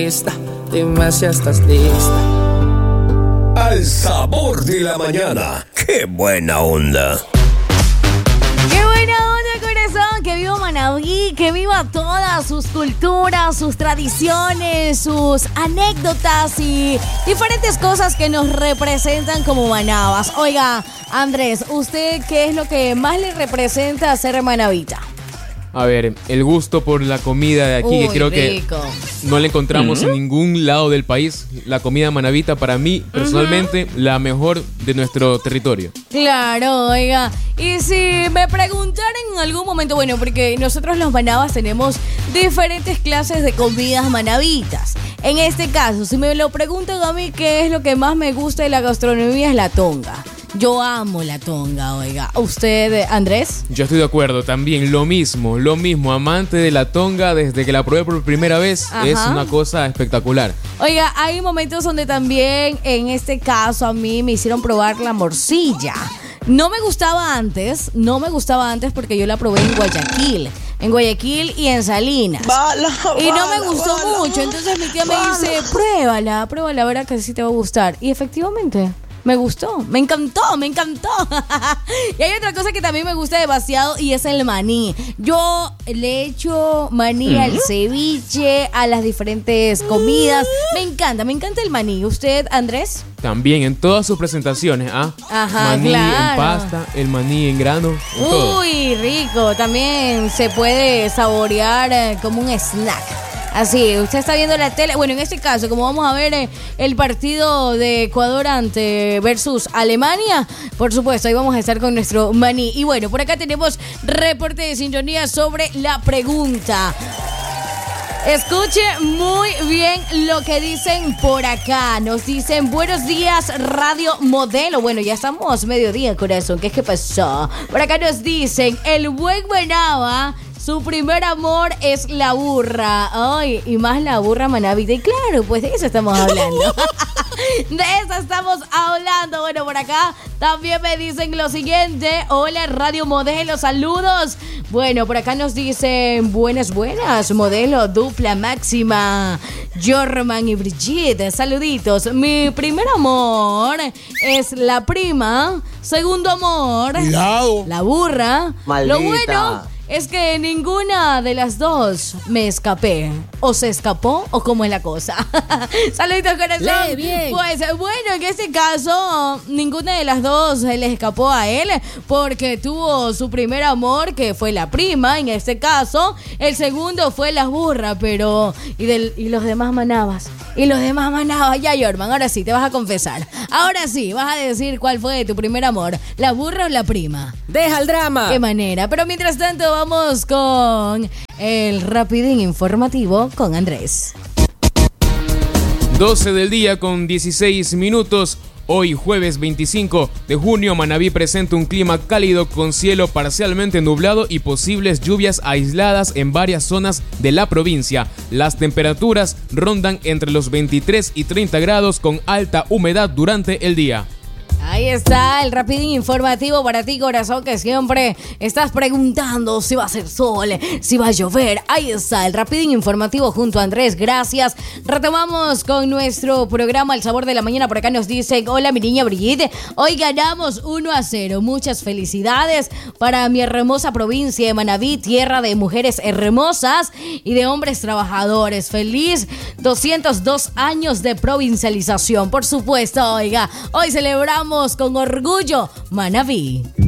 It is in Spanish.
Dime si estás lista. Al sabor de la mañana. ¡Qué buena onda! ¡Qué buena onda, corazón! ¡Que viva Manabí! ¡Que viva todas sus culturas, sus tradiciones, sus anécdotas y diferentes cosas que nos representan como manabas! Oiga, Andrés, ¿usted qué es lo que más le representa ser manabita? A ver, el gusto por la comida de aquí, que creo rico. Que no la encontramos en ningún lado del país. La comida manabita, para mí, personalmente, la mejor de nuestro territorio. Claro, oiga. Y si me preguntaran en algún momento, bueno, porque nosotros los manabas tenemos diferentes clases de comidas manabitas. En este caso, si me lo preguntan a mí qué es lo que más me gusta de la gastronomía, es la tonga. Yo amo la tonga, oiga. ¿Usted, Andrés? Yo estoy de acuerdo, también lo mismo, amante de la tonga desde que la probé por primera vez. Ajá. Es una cosa espectacular. Oiga, hay momentos donde también, en este caso, a mí me hicieron probar la morcilla. No me gustaba antes porque yo la probé en Guayaquil y en Salinas. Y no me gustó mucho, entonces mi tía me dice, pruébala, verá que sí te va a gustar. Y efectivamente... me gustó, me encantó. Y hay otra cosa que también me gusta demasiado y es el maní. Yo le echo maní al ceviche, a las diferentes comidas. Me encanta el maní. ¿Usted, Andrés? También en todas sus presentaciones, ¿ah? Ajá, maní claro. En pasta, el maní en grano, en todo. Uy, rico. También se puede saborear como un snack. Así, usted está viendo la tele. Bueno, en este caso, como vamos a ver el partido de Ecuador versus Alemania, por supuesto, ahí vamos a estar con nuestro maní. Y bueno, por acá tenemos reporte de sintonía sobre la pregunta. Escuche muy bien lo que dicen por acá. Nos dicen, buenos días, Radio Modelo. Bueno, ya estamos mediodía, corazón. ¿Qué es que pasó? Por acá nos dicen, el buen manaba... su primer amor es la burra. Ay, y más la burra manabita. Y claro, pues de eso estamos hablando. De eso estamos hablando. Bueno, por acá también me dicen lo siguiente. Hola, Radio Modelo, saludos. Bueno, por acá nos dicen buenas, Modelo, dupla máxima. Jorman y Brigitte, saluditos. Mi primer amor es la prima. Segundo amor, cuidado, la burra. Maldita. Lo bueno es que ninguna de las dos me escapé. O se escapó o cómo es la cosa. Saluditos, corazón. Bien. Pues bueno, en este caso, ninguna de las dos le escapó a él porque tuvo su primer amor, que fue la prima, en este caso. El segundo fue la burra, pero... ¿Y los demás manabas? Ya, Jorman, ahora sí, te vas a confesar. Ahora sí, vas a decir cuál fue tu primer amor, la burra o la prima. Deja el drama. Qué manera. Pero mientras tanto, vamos con el rapidín informativo con Andrés. 12 del día con 16 minutos. Hoy, jueves 25 de junio, Manabí presenta un clima cálido con cielo parcialmente nublado y posibles lluvias aisladas en varias zonas de la provincia. Las temperaturas rondan entre los 23 y 30 grados con alta humedad durante el día. Ahí está el rapidín informativo para ti, corazón, que siempre estás preguntando si va a hacer sol, si va a llover. Ahí está el rapidín informativo junto a Andrés, gracias. Retomamos con nuestro programa El Sabor de la Mañana. Por acá nos dicen, hola mi niña Brigitte, hoy ganamos 1-0. Muchas felicidades para mi hermosa provincia de Manabí, tierra de mujeres hermosas y de hombres trabajadores. Feliz 202 años de provincialización, por supuesto. Oiga, hoy celebramos con orgullo Manabí.